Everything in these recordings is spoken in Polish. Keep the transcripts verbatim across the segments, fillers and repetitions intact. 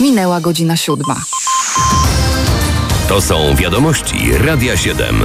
Minęła godzina siódma. To są wiadomości Radia siedem.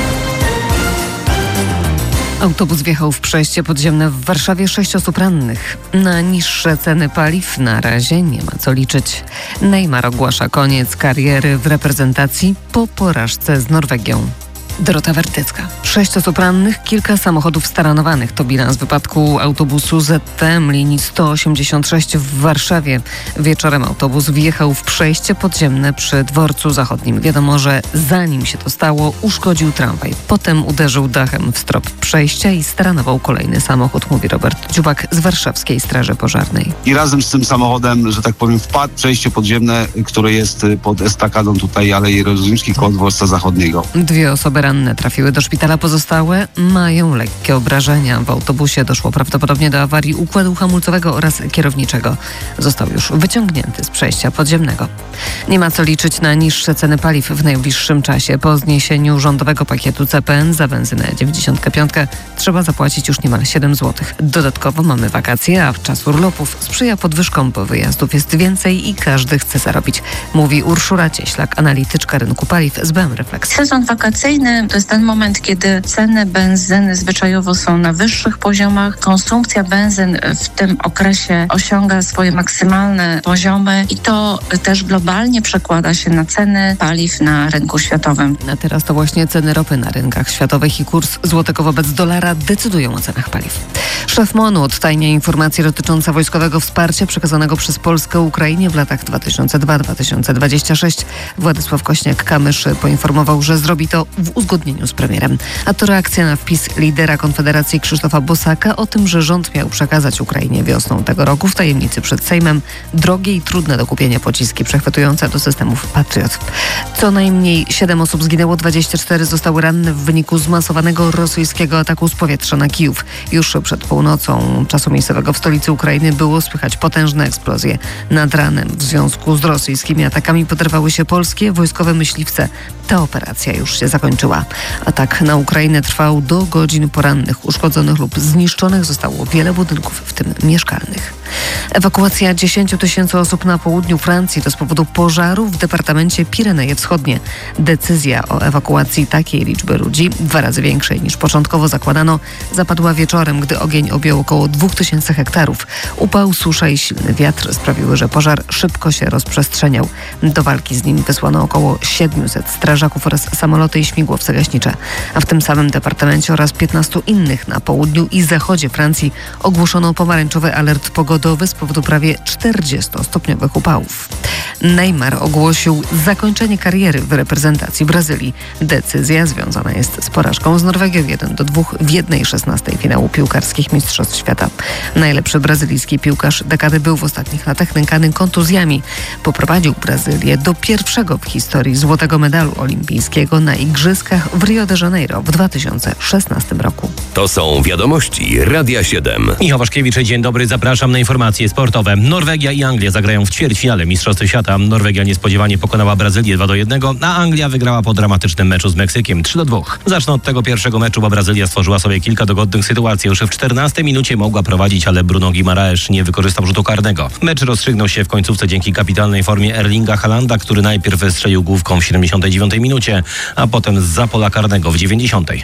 Autobus wjechał w przejście podziemne w Warszawie, sześć osób rannych. Na niższe ceny paliw na razie nie ma co liczyć. Neymar ogłasza koniec kariery w reprezentacji po porażce z Norwegią. Dorota Wertycka. Sześć osób rannych, kilka samochodów staranowanych. To bilans wypadku autobusu Z T M linii sto osiemdziesiąt sześć w Warszawie. Wieczorem autobus wjechał w przejście podziemne przy dworcu zachodnim. Wiadomo, że zanim się to stało, uszkodził tramwaj. Potem uderzył dachem w strop przejścia i staranował kolejny samochód, mówi Robert Dziubak z Warszawskiej Straży Pożarnej. I razem z tym samochodem, że tak powiem, wpadł w przejście podziemne, które jest pod estakadą tutaj Alei Jerozolimskiej koło dworca zachodniego. Dwie osoby ranne trafiły do szpitala, pozostałe mają lekkie obrażenia. W autobusie doszło prawdopodobnie do awarii układu hamulcowego oraz kierowniczego. Został już wyciągnięty z przejścia podziemnego. Nie ma co liczyć na niższe ceny paliw w najbliższym czasie. Po zniesieniu rządowego pakietu C P N za benzynę dziewięćdziesiąt pięć trzeba zapłacić już niemal siedem złotych. Dodatkowo mamy wakacje, a czas urlopów sprzyja podwyżkom, bo wyjazdów jest więcej i każdy chce zarobić, mówi Urszula Cieślak, analityczka rynku paliw z B M Reflex. Sezon wakacyjny to jest ten moment, kiedy ceny benzyny zwyczajowo są na wyższych poziomach. Konsumpcja benzyn w tym okresie osiąga swoje maksymalne poziomy i to też globalnie przekłada się na ceny paliw na rynku światowym. A teraz to właśnie ceny ropy na rynkach światowych i kurs złotego wobec dolara decydują o cenach paliw. Szef M O N-u odtajnia informacje dotyczące wojskowego wsparcia przekazanego przez Polskę Ukrainie w latach dwa tysiące drugi do dwa tysiące dwudziestego szóstego. Władysław Kośniak-Kamysz poinformował, że zrobi to w uzgodnieniu z premierem. A to reakcja na wpis lidera Konfederacji Krzysztofa Bosaka o tym, że rząd miał przekazać Ukrainie wiosną tego roku w tajemnicy przed Sejmem drogie i trudne do kupienia pociski przechwytujące do systemów Patriot. Co najmniej siedem osób zginęło, dwadzieścia cztery zostały ranne w wyniku zmasowanego rosyjskiego ataku z powietrza na Kijów. Już przed północą czasu miejscowego w stolicy Ukrainy było słychać potężne eksplozje. Nad ranem w związku z rosyjskimi atakami poderwały się polskie wojskowe myśliwce. Ta operacja już się zakończyła. Atak na Ukrainę trwał do godzin porannych. Uszkodzonych lub zniszczonych zostało wiele budynków, w tym mieszkalnych. Ewakuacja dziesięciu tysięcy osób na południu Francji to z powodu pożaru w departamencie Pireneje Wschodnie. Decyzja o ewakuacji takiej liczby ludzi, dwa razy większej niż początkowo zakładano, zapadła wieczorem, gdy ogień objął około dwóch tysięcy hektarów. Upał, susza i silny wiatr sprawiły, że pożar szybko się rozprzestrzeniał. Do walki z nim wysłano około siedmiuset strażaków oraz samoloty i śmigłowce gaśnicze. A w tym samym departamencie oraz piętnastu innych na południu i zachodzie Francji ogłoszono pomarańczowy alert pogodowy z powodu prawie czterdziestostopniowych upałów. Neymar ogłosił zakończenie kariery w reprezentacji Brazylii. Decyzja związana jest z porażką z Norwegią jeden do dwóch w jednej szesnastej finału piłkarskich Mistrzostw Świata. Najlepszy brazylijski piłkarz dekady był w ostatnich latach nękany kontuzjami. Poprowadził Brazylię do pierwszego w historii złotego medalu olimpijskiego na Igrzyskach w Rio de Janeiro w dwa tysiące szesnastym roku. To są wiadomości Radia siedem. Michał Waszkiewicz, dzień dobry, zapraszam na informacje sportowe. Norwegia i Anglia zagrają w ćwierćfinale Mistrzostw Świata. Norwegia niespodziewanie pokonała Brazylię dwa do jednego, a Anglia wygrała po dramatycznym meczu z Meksykiem trzy do dwóch. Zacznę od tego pierwszego meczu, bo Brazylia stworzyła sobie kilka dogodnych sytuacji. Już w czternastej minucie mogła prowadzić, ale Bruno Guimaraes nie wykorzystał rzutu karnego. Mecz rozstrzygnął się w końcówce dzięki kapitalnej formie Erlinga Haalanda, który najpierw strzelił główką w siedemdziesiątej dziewiątej minucie, a potem zza pola karnego w dziewięćdziesiątej.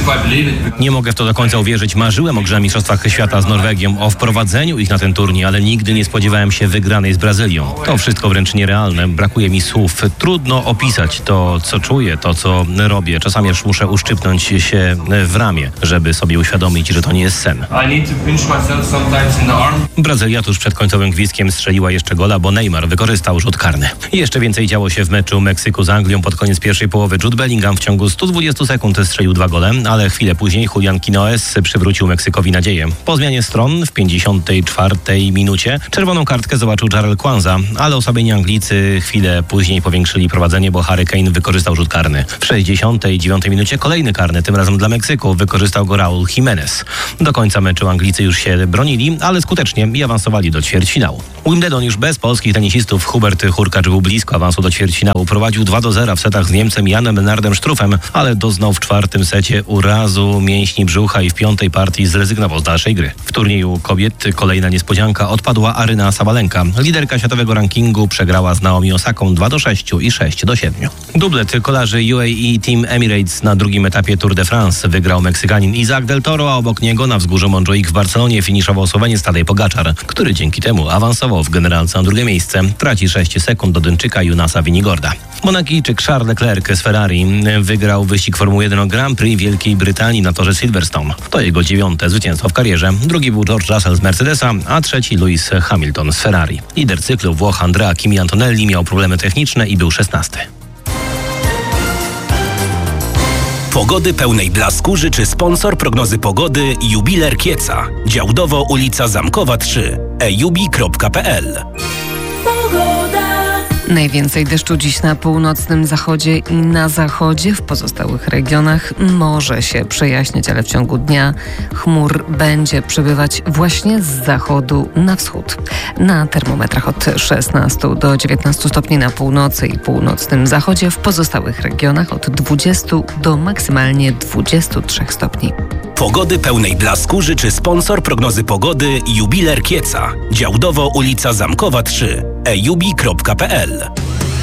Nie mogę w to do końca uwierzyć. Marzyłem o grze na Mistrzostwach Świata z Norwegią, o wprowadzeniu ich na ten turniej, ale nigdy nie spodziewałem się wygranej z Brazylią. To wszystko wręcz nierealne. Brakuje mi słów. Trudno opisać to, co czuję, to, co robię. Czasami aż muszę uszczypnąć się w ramię, żeby sobie uświadomić, że to nie jest sen. Brazylia tuż przed końcowym gwizdkiem strzeliła jeszcze gola, bo Neymar wykorzystał rzut karny. I jeszcze więcej działo się w meczu Meksyku z Anglią pod koniec pierwszej połowy. Jude Bellingham w ciągu stu dwudziestu sekund strzelił dwa gole, ale chwilę później Julian Quinones przywrócił Meksykowi nadzieję. Po zmianie stron w pięćdziesiątej czwartej minucie czerwoną kartkę zobaczył Jarell Kwanza, ale osłabieni Anglicy chwilę później powiększyli prowadzenie, bo Harry Kane wykorzystał rzut karny. W sześćdziesiątej dziewiątej minucie kolejny karny, tym razem dla Meksyku, wykorzystał go Raúl Jiménez. Do końca meczu Anglicy już się bronili, ale skutecznie i awansowali do ćwierćfinału. Wimbledon już bez polskich tenisistów. Hubert Hurkacz był blisko awansu do ćwierćfinału. Prowadził dwa do zera w setach z Niemcem Janem Lennardem Struffem, ale doznał w czwartym secie urazu mięśni brzucha i w piątej partii zrezygnował z dalszej gry. W turnieju kobiet kolejna niespodzianka, odpadła Aryna Sabalenka. Liderka światowego rankingu przegrała z Naomi Osaką dwa do sześciu i sześć do siedmiu. Dublet kolarzy U A E Team Emirates na drugim etapie Tour de France wygrał Meksykanin Isaac del Toro, a obok niego na wzgórzu Montjuic w Barcelonie finiszował Słoweniec Tadej Pogaczar, który dzięki temu awansował w generalce na drugie miejsce. Traci sześć sekund do Duńczyka Jonasa Vinigorda. Monakijczyk Charles Leclerc z Ferrari wygrał wyścig Formuły jeden Grand Prix Wielkiej Brytanii na torze Silverstone. To jego dziewiąte zwycięstwo w karierze. Drugi był George Russell z Mercedesa, a trzeci Lewis Hamilton z Ferrari. Lider cyklu Włoch Andrea Kimi Antonelli miał problemy techniczne i był szesnasty. Pogody pełnej blasku życzy sponsor prognozy pogody Jubiler Kieca. Działdowo ulica Zamkowa trzy. e jubi kropka p l. Najwięcej deszczu dziś na północnym zachodzie i na zachodzie. W pozostałych regionach może się przejaśniać, ale w ciągu dnia chmur będzie przybywać właśnie z zachodu na wschód. Na termometrach od szesnastu do dziewiętnastu stopni na północy i północnym zachodzie. W pozostałych regionach od dwudziestu do maksymalnie dwudziestu trzech stopni. Pogody pełnej blasku życzy sponsor prognozy pogody Jubiler Kieca. Działdowo ulica Zamkowa trzy. e jubi kropka p l.